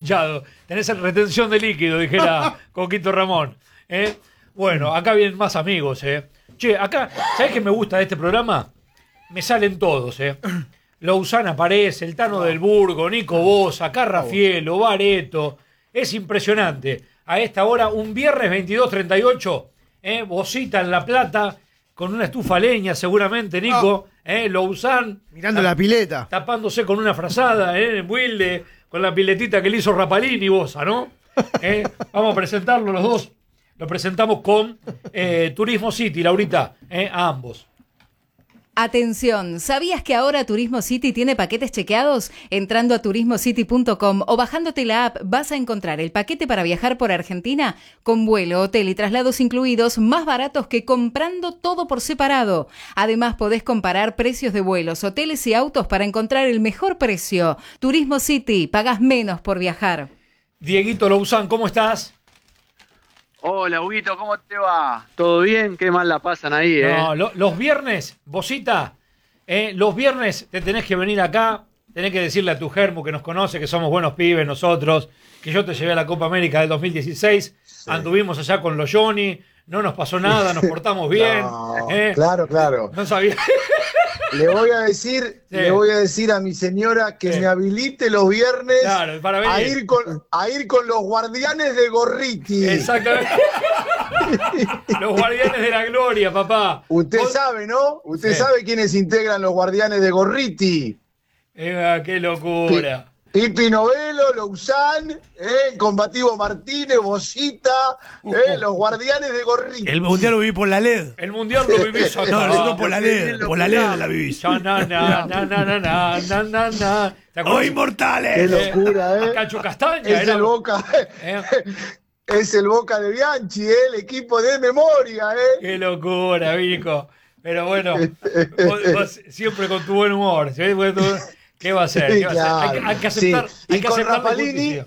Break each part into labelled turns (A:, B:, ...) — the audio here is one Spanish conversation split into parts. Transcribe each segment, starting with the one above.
A: hinchado. Tenés retención de líquido, dijera Coquito Ramón. Bueno, acá vienen más amigos. Che, acá, ¿sabés qué me gusta de este programa? Me salen todos. Lousán aparece, el Tano del Burgo, Nico Bosa, Carrafielo, Bareto. Es impresionante. A esta hora, un viernes 22:38, Bosita en La Plata, con una estufa a leña seguramente, Nico. Lousán.
B: Mirando la pileta.
A: Tapándose con una frazada, en Wilde, con la piletita que le hizo Rapalini y Bosa, ¿no? Vamos a presentarlo los dos. Lo presentamos con Turismo City, Laurita, a ambos.
C: Atención, ¿sabías que ahora Turismo City tiene paquetes chequeados? Entrando a turismocity.com o bajándote la app vas a encontrar el paquete para viajar por Argentina con vuelo, hotel y traslados incluidos más baratos que comprando todo por separado. Además podés comparar precios de vuelos, hoteles y autos para encontrar el mejor precio. Turismo City, pagás menos por viajar.
A: Dieguito Lousán, ¿cómo estás?
D: Hola, Huguito, ¿cómo te va? ¿Todo bien? Qué mal la pasan ahí,
A: No, los viernes, Bosita, los viernes te tenés que venir acá, tenés que decirle a tu germu que nos conoce, que somos buenos pibes nosotros, que yo te llevé a la Copa América del 2016, sí. Anduvimos allá con los Johnny, no nos pasó nada, nos portamos bien.
E: No, claro.
A: No sabía.
E: Le voy a decir a mi señora que me habilite los viernes a ir con los guardianes de Gorriti.
A: Exactamente. Los guardianes de la gloria, papá.
E: Usted sabe, ¿no? Usted sabe quiénes integran los guardianes de Gorriti.
A: ¡Qué locura!
E: Pipi Novelo, Lousán, Combativo Martínez, Bosita, los guardianes de Gorriti.
B: El mundial lo viví por la LED.
A: El mundial lo viví
B: no, por la LED. Por la LED la viví.
A: ¡Oh,
B: inmortales!
E: ¡Qué locura,
A: Cacho Castaña.
E: Es el Boca. Es el Boca de Bianchi, el equipo de memoria,
A: ¡Qué locura, Vico! Pero bueno, vos siempre con tu buen humor. ¿Sí? ¿Qué va a hacer?
E: Sí, claro.
A: Hay que aceptar.
E: Sí.
A: Hay que
E: con
A: aceptar
E: Rapalini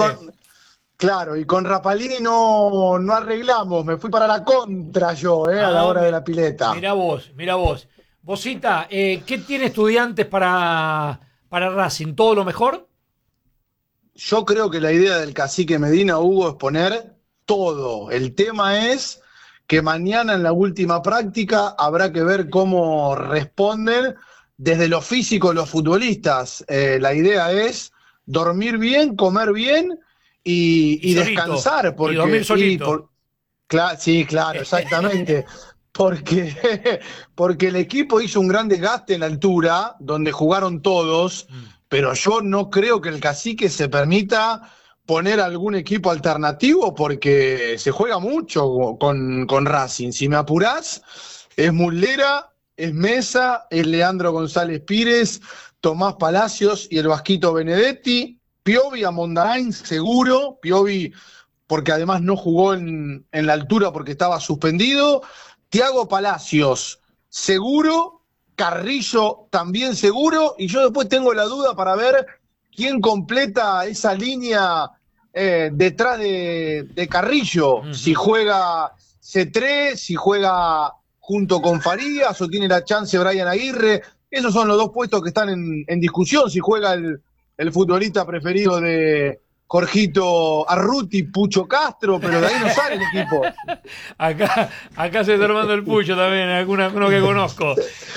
E: y con Rapalini no arreglamos. Me fui para la contra yo, a la hora de la pileta.
A: Mirá vos. Bosita, ¿qué tiene Estudiantes para Racing? ¿Todo lo mejor?
E: Yo creo que la idea del cacique Medina, Hugo, es poner todo. El tema es que mañana en la última práctica habrá que ver cómo responden desde lo físico los futbolistas. La idea es dormir bien, comer bien y descansar. Porque,
A: y dormir solito.
E: Sí, claro, exactamente. Porque el equipo hizo un gran desgaste en la altura, donde jugaron todos, pero yo no creo que el cacique se permita poner algún equipo alternativo porque se juega mucho con Racing. Si me apurás, es Muslera, es Mesa, es Leandro González Pires, Tomás Palacios y el Vasquito Benedetti, Piovi a Mondarain seguro, Piovi porque además no jugó en la altura porque estaba suspendido, Thiago Palacios seguro, Carrillo también seguro, y yo después tengo la duda para ver quién completa esa línea detrás de Carrillo, si juega C3, si juega junto con Farías o tiene la chance Brian Aguirre. Esos son los dos puestos que están en discusión, si juega el futbolista preferido de Jorgito Arruti, Pucho Castro, pero de ahí no sale el equipo.
A: Acá se está armando el Pucho también, uno que conozco.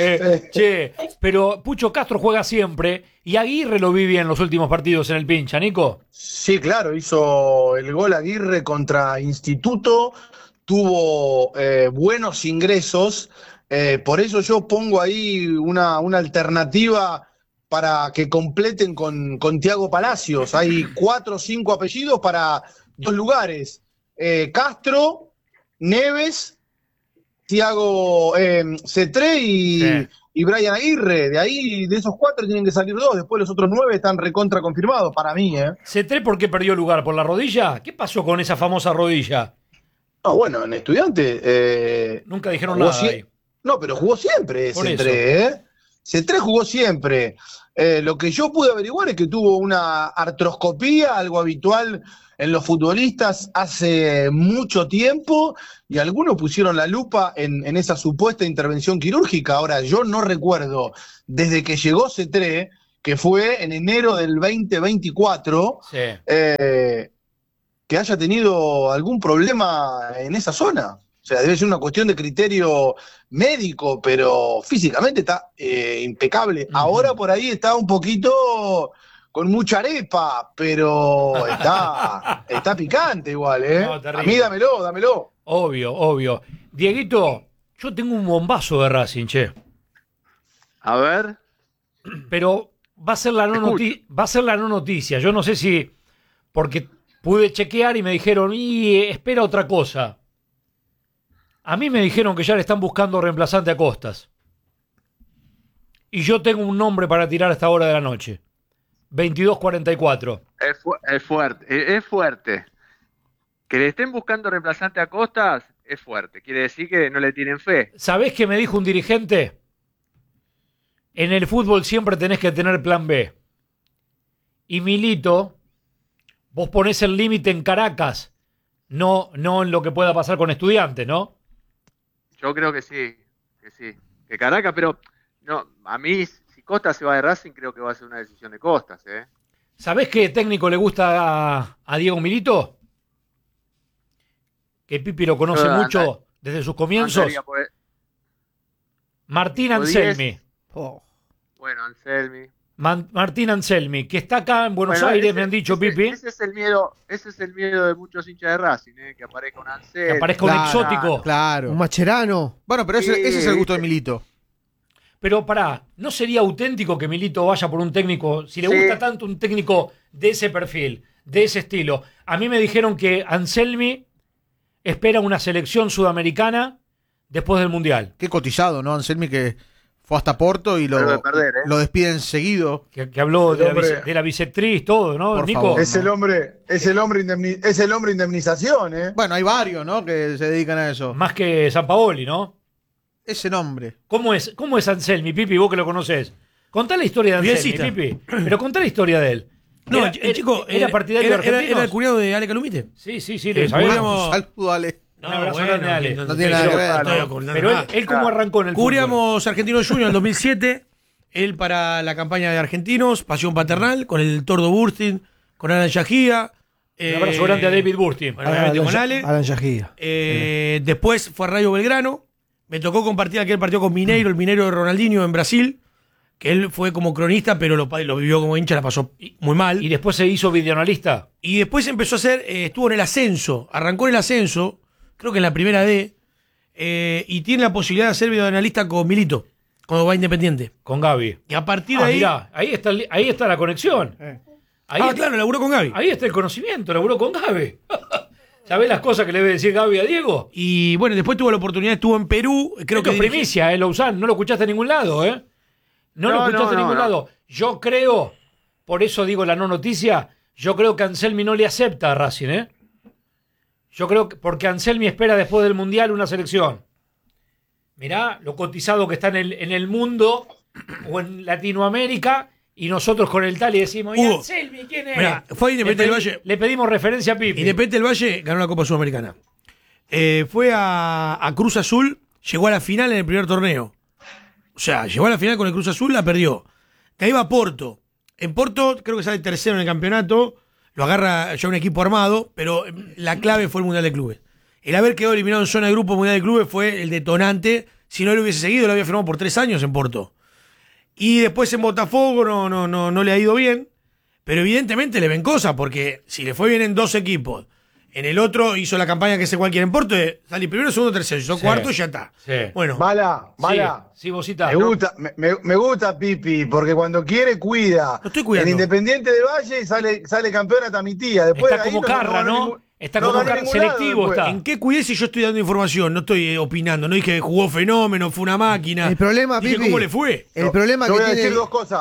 A: Pero Pucho Castro juega siempre y Aguirre lo vi bien en los últimos partidos en el pincha, Nico.
E: Sí, claro, hizo el gol Aguirre contra Instituto, tuvo buenos ingresos, por eso yo pongo ahí una alternativa para que completen con Thiago Palacios. Hay 4 o 5 apellidos para 2 lugares. Castro, Neves, Thiago C3 y Brian Aguirre. De ahí, de esos 4 tienen que salir 2. Después los otros 9 están recontra confirmados para mí.
A: ¿C3 por qué perdió lugar? ¿Por la rodilla? ¿Qué pasó con esa famosa rodilla?
E: No, bueno, en Estudiantes...
A: nunca dijeron nada ahí.
E: No, pero jugó siempre C3, C3 jugó siempre. Lo que yo pude averiguar es que tuvo una artroscopía, algo habitual en los futbolistas hace mucho tiempo, y algunos pusieron la lupa en esa supuesta intervención quirúrgica. Ahora, yo no recuerdo, desde que llegó C3, que fue en enero del 2024,
A: Sí.
E: Que haya tenido algún problema en esa zona. O sea, debe ser una cuestión de criterio médico, pero físicamente está impecable. Ahora por ahí está un poquito con mucha arepa, pero está picante igual, ¿eh?
A: No,
E: A
A: terrible.
E: mí dámelo.
A: Obvio. Dieguito, yo tengo un bombazo de Racing, che.
D: A ver.
A: Pero va a ser la no noticia. Yo no sé si, porque pude chequear y me dijeron, espera otra cosa. A mí me dijeron que ya le están buscando reemplazante a Costas. Y yo tengo un nombre para tirar a esta hora de la noche. 22:44.
D: Es fuerte. Que le estén buscando reemplazante a Costas es fuerte. Quiere decir que no le tienen fe.
A: ¿Sabés qué me dijo un dirigente? En el fútbol siempre tenés que tener plan B. Y Milito, vos ponés el límite en Caracas, no en lo que pueda pasar con Estudiantes, ¿no?
D: Yo creo que sí. Que Caracas, pero no, a mí, si Costas se va de Racing, creo que va a ser una decisión de Costas, ¿eh?
A: ¿Sabés qué técnico le gusta a Diego Milito? Que Pipi lo conoce mucho desde sus comienzos. Martín Anselmi.
D: Bueno, Anselmi.
A: Martín Anselmi, que está acá en Buenos Aires, me han dicho, Pipi.
D: Ese es el miedo de muchos hinchas de Racing, que aparezca un Anselmi.
A: Que aparezca un exótico.
B: Claro.
F: Un Macherano.
B: Bueno, pero ese es el gusto de Milito.
A: Pero pará, ¿no sería auténtico que Milito vaya por un técnico, si le gusta tanto un técnico de ese perfil, de ese estilo? A mí me dijeron que Anselmi espera una selección sudamericana después del Mundial.
B: Qué cotizado, ¿no? Anselmi, que fue hasta Porto y lo despiden seguido.
A: Que habló de la bisectriz, todo, ¿no,
B: Por
A: Nico?
B: favor,
E: Es el hombre indemnización, ¿eh?
B: Bueno, hay varios, ¿no? Que se dedican a eso.
A: Más que Sampaoli, ¿no?
B: Ese nombre.
A: ¿Cómo es Anselmi, Pipi, vos que lo conocés? Contá la historia de Anselmi,
G: Biencita.
A: Pipi. Pero contá la historia de él.
G: No, el chico
A: era partidario de Argentinos.
G: era el cuñado de Ale Calumite.
A: Sí, lo sabemos.
G: Cubríamos-
B: Saludo, Ale.
A: Un abrazo grande, Ale.
B: No tiene nada que ver.
A: Pero él cómo arrancó en el fútbol.
G: Cubríamos Argentinos Juniors en 2007. Él para la campaña de Argentinos, Pasión Paternal, con el Tordo Burstin, con Alan Yajía.
A: Un abrazo grande a David Burstin.
G: Bueno, obviamente con Ale.
F: Alan Yajía.
G: Después fue a Rayo Belgrano. Me tocó compartir aquel partido con Mineiro, el Mineiro de Ronaldinho en Brasil. Que él fue como cronista, pero lo vivió como hincha, la pasó muy mal.
A: Y después se hizo videoanalista.
G: Y después empezó a hacer, estuvo en el ascenso, arrancó en el ascenso, creo que en la primera D, y tiene la posibilidad de ser videoanalista con Milito, cuando va a Independiente.
A: Con Gaby.
G: Y a partir de ahí...
A: Mirá, ahí está la conexión.
G: Claro, laburó con Gaby.
A: Ahí está el conocimiento, laburó con Gaby. ¿Sabés las cosas que le debe decir Gaby a Diego?
G: Y bueno, después tuvo la oportunidad, estuvo en Perú, creo
A: Esto
G: que...
A: es primicia, Lausanne, no lo escuchaste en ningún lado, ¿eh? No lo escuchaste en ningún lado. Yo creo, por eso digo la no noticia, yo creo que Anselmi no le acepta a Racing, ¿eh? Yo creo que porque Anselmi espera después del Mundial una selección. Mirá lo cotizado que está en el mundo o en Latinoamérica y nosotros con el tal y decimos, ¿y
G: Hugo,
A: Anselmi quién es?
G: mirá, fue a Independiente del Valle.
A: Le pedimos referencia a Pipi.
G: Independiente del Valle ganó la Copa Sudamericana. Fue a Cruz Azul, llegó a la final en el primer torneo. O sea, llegó a la final con el Cruz Azul, la perdió. De ahí va a Porto. En Porto creo que sale tercero en el campeonato, lo agarra ya un equipo armado, pero la clave fue el Mundial de Clubes. El haber quedado eliminado en zona de grupo Mundial de Clubes fue el detonante. Si no lo hubiese seguido, lo había firmado por 3 años en Porto. Y después en Botafogo no le ha ido bien, pero evidentemente le ven cosas, porque si le fue bien en 2 equipos, en el otro hizo la campaña que hace cualquiera en Porto, salí primero, segundo, tercero, hizo cuarto y ya está.
A: Sí.
G: Bueno,
E: Mala.
A: Sí, Bosita.
E: Me gusta Pipi, porque cuando quiere cuida.
G: Lo estoy cuidando.
E: En Independiente del Valle sale campeón hasta mi tía. Después
A: Está
E: de ahí
A: como Carra, ¿no? Está como
E: ganó
A: Carra,
E: ningún lado
A: selectivo
E: después.
A: está.
G: ¿en qué cuidé si yo estoy dando información? No estoy opinando, no dije que jugó fenómeno, fue una máquina.
F: El problema,
G: Dije
F: Pipi,
G: cómo le fue.
F: El problema
E: Yo
F: que
E: voy a
F: tiene...
E: decir dos cosas.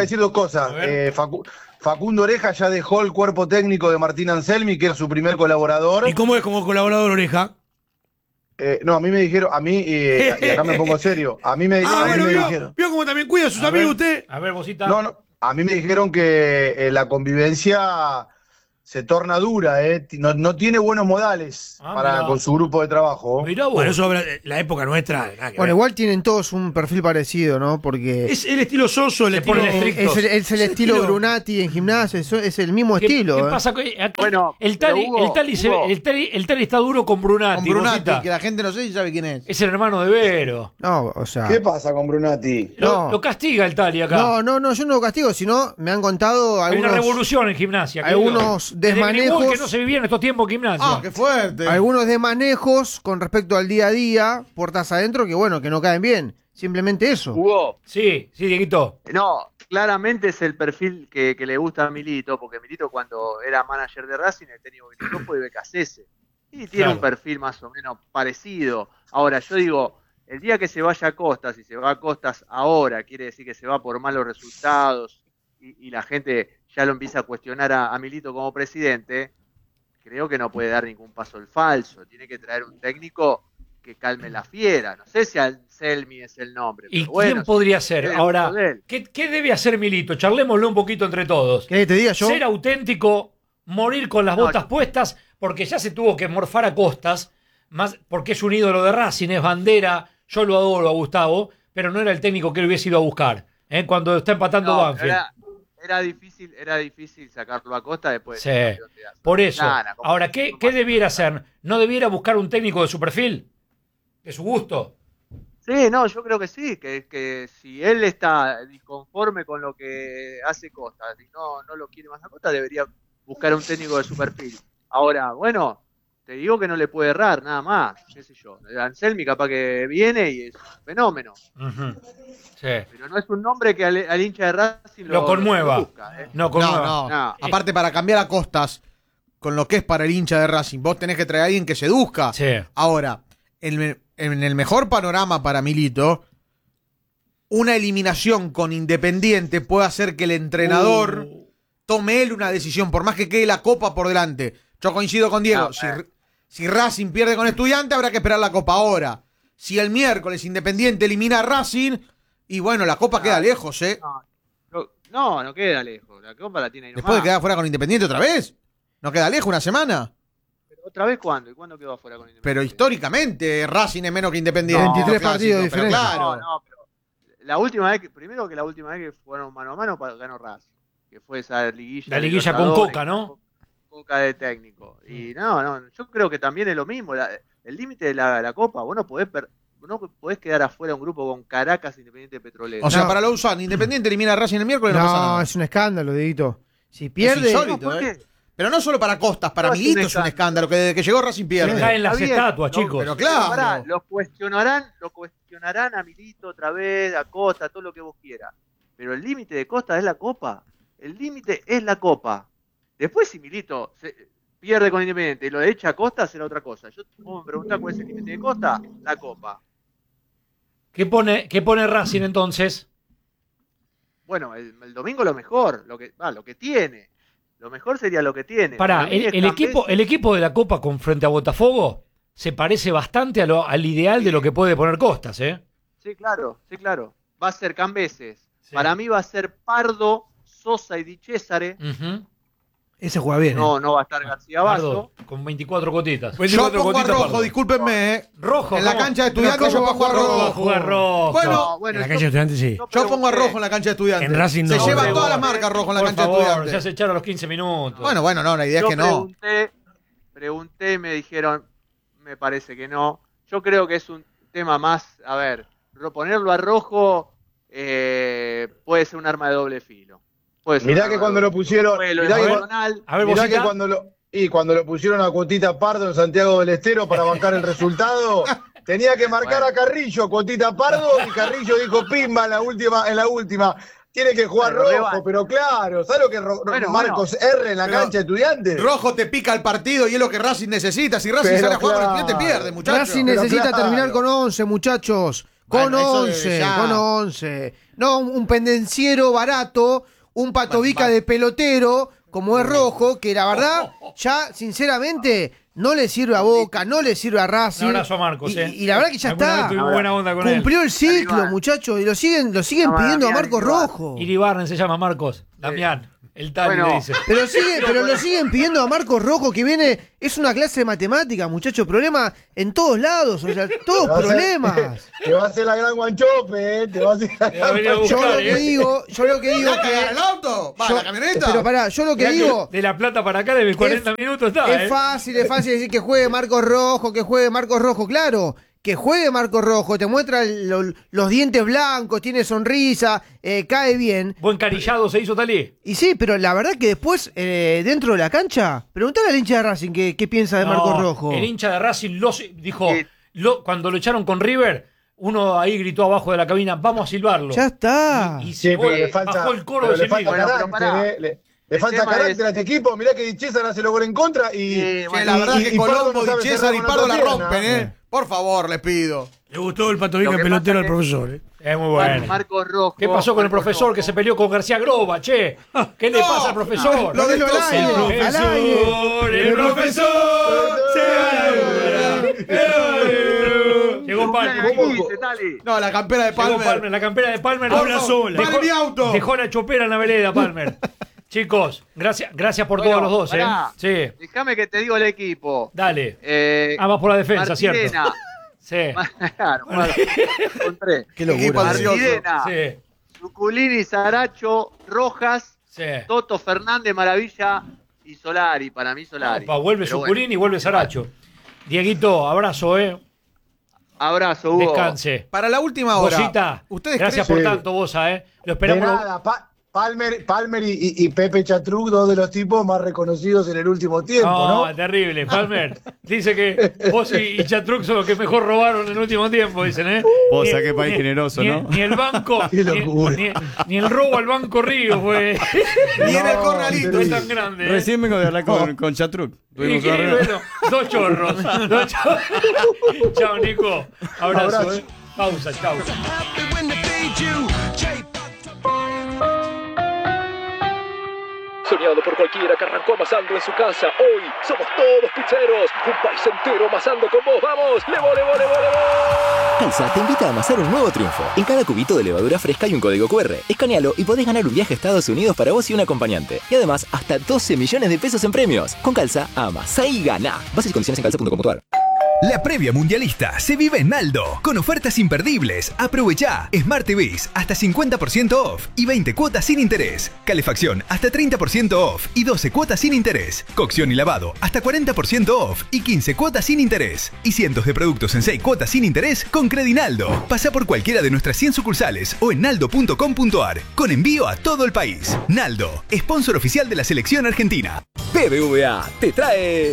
A: A ver.
E: Facundo Oreja ya dejó el cuerpo técnico de Martín Anselmi, que era su primer colaborador.
G: ¿Y cómo es como colaborador Oreja?
E: No, a mí me dijeron, y acá me pongo serio, a mí me dijeron.
G: ¿Vio cómo también cuida a sus amigos usted?
A: A ver, Bosita.
E: No, a mí me dijeron que la convivencia se torna dura, no tiene buenos modales con su grupo de trabajo.
G: Mirá vos. Bueno, eso la época nuestra.
B: Bueno, igual tienen todos un perfil parecido, ¿no? Porque
G: es el estilo Soso, el
B: estilo Brunati en Gimnasia, es el mismo estilo.
A: ¿Qué pasa? El Tali está duro con Brunati.
B: Con Brunati, que la gente no sé si sabe quién es.
A: Es el hermano de Vero.
B: No, o sea.
E: ¿Qué pasa con Brunati?
A: Lo castiga el Tali acá.
B: No, yo no lo castigo, sino me han contado algunos.
A: Hay una revolución en Gimnasia.
B: Algunos desmanejos.
A: Que no se vivía en estos tiempos en Gimnasia.
B: ¡Ah, qué fuerte! Algunos desmanejos con respecto al día a día, puertas adentro, que no caen bien. Simplemente eso.
D: Hugo.
A: Sí, Dieguito.
D: No, claramente es el perfil que le gusta a Milito, porque Milito cuando era manager de Racing, el técnico que le fue Becasese. Y tiene un perfil más o menos parecido. Ahora, yo digo, el día que se vaya a Costas, y se va a Costas ahora, quiere decir que se va por malos resultados, y la gente ya lo empieza a cuestionar a Milito como presidente, creo que no puede dar ningún paso al falso. Tiene que traer un técnico que calme la fiera. No sé si Anselmi es el nombre.
A: ¿Y quién podría ser? Ahora, ¿qué debe hacer Milito? Charlémoslo un poquito entre todos.
B: ¿Qué te diga yo?
A: Ser auténtico, morir con las botas puestas, porque ya se tuvo que morfar a Costas, más porque es un ídolo de Racing, es bandera. Yo lo adoro a Gustavo, pero no era el técnico que él hubiese ido a buscar. Cuando está empatando Banfield.
D: Era difícil sacarlo a Costa después.
A: Sí, por eso. Ahora, ¿qué debiera hacer? ¿No debiera buscar un técnico de su perfil? ¿De su gusto?
D: Sí, no, yo creo que sí, que si él está disconforme con lo que hace Costa y no lo quiere más a Costa, debería buscar un técnico de su perfil. Ahora, bueno, te digo que no le puede errar, nada más, qué sé yo. Anselmi capaz que viene y es un fenómeno.
A: Uh-huh. Sí.
D: Pero no es un nombre que al hincha de Racing
A: lo conmueva.
D: Busca,
B: No. Aparte, para cambiar a Costas, con lo que es para el hincha de Racing, vos tenés que traer a alguien que seduzca.
A: Sí.
B: Ahora, en el mejor panorama para Milito, una eliminación con Independiente puede hacer que el entrenador tome él una decisión, por más que quede la Copa por delante. Yo coincido con Diego. Si Racing pierde con Estudiante, habrá que esperar la Copa ahora. Si el miércoles Independiente elimina a Racing, y bueno, la Copa queda lejos, ¿eh?
D: No queda lejos. La Copa la tiene ahí nomás.
B: ¿Después de quedar fuera con Independiente otra vez? ¿No queda lejos una semana?
D: ¿Pero otra vez cuándo? ¿Y cuándo quedó fuera con Independiente?
B: Pero históricamente Racing es menos que Independiente.
E: 23 partidos diferentes.
B: Claro.
D: Pero la última vez que fueron mano a mano ganó Racing. Que fue esa liguilla.
A: La liguilla con Coca, ¿no?
D: Coca de técnico. Y no, yo creo que también es lo mismo. El límite de la Copa, vos no podés quedar afuera un grupo con Caracas, Independiente Petrolero.
B: O sea, para Lausanne, Independiente elimina a Racing el miércoles, no pasa nada.
E: Es un escándalo, Dieguito. Si pierde...
B: Es insólito,
D: ¿por qué?
B: Pero no solo para Costas, para Milito es un escándalo, que desde que llegó Racing pierde.
A: Se caen las estatuas, chicos.
B: Pero claro.
D: Lo cuestionarán a Milito otra vez, a Costa, todo lo que vos quieras. Pero el límite de Costa es la Copa. El límite es la Copa. Después si Milito pierde con Independiente y lo echa a Costa, será otra cosa. Vos me preguntás cuál es el límite de Costa, la Copa.
A: ¿Qué pone Racing entonces?
D: Bueno, el domingo lo mejor, lo que tiene. Lo mejor sería lo que tiene.
A: Pará, el equipo de la Copa con frente a Botafogo se parece bastante al ideal de lo que puede poner Costas, ¿eh?
D: Sí, claro. Va a ser Cambeses. Sí. Para mí va a ser Pardo, Sosa y Di Cesare.
A: Uh-huh.
B: Ese juega bien.
D: No va a estar García Basso.
A: Con 24 cotitas.
B: Yo pongo a Rojo, discúlpenme.
A: Rojo.
B: En la cancha de Estudiantes yo pongo a Rojo.
G: Bueno, en la cancha de Estudiantes sí.
B: Yo pongo a Rojo en la cancha de Estudiantes.
G: En Racing no.
B: Se lleva todas las marcas Rojo en la cancha de Estudiantes.
A: Ya se echaron los 15 minutos.
B: Bueno, no, la idea es que no.
D: Pregunté y me dijeron, me parece que no. Yo creo que es un tema más, a ver, ponerlo a Rojo puede ser un arma de doble filo.
E: Mirá que cuando lo pusieron, cuando lo pusieron a Cuotita Pardo en Santiago del Estero para bancar el resultado, tenía que marcar a Carrillo, Cuotita Pardo, y Carrillo dijo pimba en la última. Tiene que jugar Rojo, pero claro, ¿sabes lo que Marcos R en la cancha de Estudiantes?
B: Rojo te pica el partido y es lo que Racing necesita. Si Racing sale a jugar con Estudiantes pierde, muchachos.
E: Racing necesita terminar con 11, muchachos. Con 11. No, un pendenciero barato, un patovica de pelotero, como es Rojo, que la verdad, ya sinceramente, no le sirve a Boca, no le sirve a Racing.
A: Un abrazo a Marcos,
E: y la verdad que ya está.
A: Buena onda con
E: cumplió el ciclo, muchachos, y lo siguen pidiendo a Marcos Rojo.
A: Iribarren se llama Marcos, Damián. El Tali
D: Bueno.
A: le dice.
G: Pero lo siguen pidiendo a Marcos Rojo, que viene, es una clase de matemática, muchachos, problema en todos lados, o sea, todos problemas.
E: Te va a hacer la gran guanchope, te va a hacer la
A: Te va a venir a
E: gran
G: Yo
A: buscar,
G: lo que digo
B: ¿Va a
G: que...
B: cagar el auto? ¿Va a
G: yo-
B: la camioneta?
G: Pero pará, yo lo que
A: Mirá
G: digo...
A: de La Plata para acá de 40 minutos está,
G: Es fácil decir que juegue Marcos Rojo, claro. Que juegue Marcos Rojo, te muestra los dientes blancos, tiene sonrisa, cae bien.
A: Buen carillado se hizo Talí.
G: Y sí, pero la verdad que después, dentro de la cancha, preguntale al hincha de Racing qué piensa de Marcos Rojo.
A: El hincha de Racing dijo,
D: Sí.
A: cuando lo echaron con River, uno ahí gritó abajo de la cabina, vamos a silbarlo.
G: Ya está.
A: Y
E: Sí,
A: llegó-
E: pero le falta,
A: bajó el coro
E: pero
A: de
E: le falta
A: silbido.
D: Bueno, pero pará.
E: carácter, le
D: El
E: falta
D: tema
E: carácter
D: es-
E: a este equipo. Mirá que Di César hace logro en contra y...
D: Sí,
B: Che,
D: bueno,
B: la verdad
E: y-
B: que
E: y Pardo
B: Colombo,
E: no
B: Di
E: sabe
B: César
E: cerrar
B: y
E: con
B: Pardo
E: otra
B: la
E: pierna.
B: rompen, ¿eh? Por favor, les pido.
G: Le gustó el Pato
D: Lo
G: Vica
D: que
G: pelotero
D: pasa
G: al
D: que-
G: profesor.
A: Es muy bueno.
D: Marcos Rojo.
A: ¿Qué pasó con el
D: Marcos
A: profesor
D: Rojo.
A: que se peleó con García Groba, che? ¿Qué le
B: No,
A: pasa al profesor?
B: lo
G: Dilo al
B: destrozó.
G: aire, al aire.
A: El profesor Llegó Palmer.
D: ¿Cómo dice, Tali?
B: No, la campera de
A: Llegó
B: Palmer.
A: Palmer, la campera de Palmer.
G: Habla sola.
B: Vale mi auto.
A: Dejó la chopera en la vereda, Palmer. Chicos, gracias por
D: Bueno,
A: todos los dos,
D: pará.
A: Sí,
D: Déjame que te digo el equipo.
A: dale. Vas por la defensa,
D: Martirena.
A: ¿cierto? Sí.
D: Claro, con tres.
G: Qué
B: Equipo
G: locura.
B: ansioso.
D: Martirena,
A: Sí,
D: Zuculini, Saracho, Rojas,
A: sí.
D: Toto, Fernández, Maravilla y Solari. Para mí Solari.
A: Opa, vuelve
D: Pero
A: Zuculini y vuelve Saracho. Dieguito, abrazo,
D: Abrazo, Hugo.
A: Descanse.
B: Para la última hora.
A: Bosita,
B: ¿Ustedes
A: gracias
B: creen-
A: por
E: Sí.
A: tanto, Bosa, Lo
E: De
A: esperamos.
E: nada, Palmer y Pepe Chatruc, dos de los tipos más reconocidos en el último tiempo,
A: No,
E: ¿no?
A: terrible. Palmer dice que vos y Chatruc son los que mejor robaron en el último tiempo, dicen, ¿eh?
F: Bosa, qué país generoso,
A: ni,
F: ¿no?
A: Ni el banco,
E: Qué locura.
A: ni el robo al Banco Río fue,
B: Ni en el
E: No,
B: corralito.
A: fue tan grande. ¿eh?
F: Recién vengo de hablar con Chatruc.
A: Y
F: Tuvimos
A: que,
F: una reunión.
A: bueno, dos chorros. Chao, Nico. Abrazo.
E: Abrazo.
A: Pausa, chao.
H: Soñado por cualquiera que arrancó amasando en su casa. Hoy somos todos pizzeros. Un país entero amasando con vos. ¡Vamos! ¡Levo, levo, levo, levo!
I: Calza te invita a amasar un nuevo triunfo. En cada cubito de levadura fresca hay un código QR. Escanealo y podés ganar un viaje a Estados Unidos para vos y un acompañante. Y además, hasta 12 millones de pesos en premios. Con Calza, amasá y gana. Bases y condiciones en calza.com.ar.
J: La previa mundialista se vive en Naldo, con ofertas imperdibles. Aprovecha Smart TVs hasta 50% off y 20 cuotas sin interés. Calefacción hasta 30% off y 12 cuotas sin interés. Cocción y lavado hasta 40% off y 15 cuotas sin interés. Y cientos de productos en 6 cuotas sin interés con Credinaldo. Pasa por cualquiera de nuestras 100 sucursales o en naldo.com.ar, con envío a todo el país. Naldo, sponsor oficial de la selección argentina.
I: BBVA te trae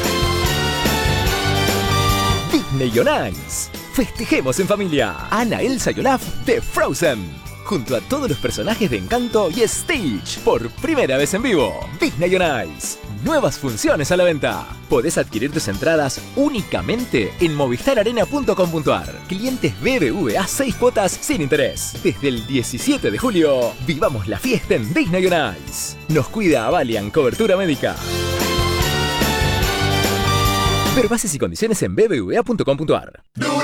I: Disney on Ice. Festejemos en familia. Anna, Elsa y Olaf de Frozen. Junto a todos los personajes de Encanto y Stitch. Por primera vez en vivo. Disney on Ice. Nuevas funciones a la venta. Podés adquirir tus entradas únicamente en movistararena.com.ar. Clientes BBVA 6 cuotas sin interés. Desde el 17 de julio, vivamos la fiesta en Disney on Ice. Nos cuida Avalian Cobertura Médica. Ver bases y condiciones en bbva.com.ar.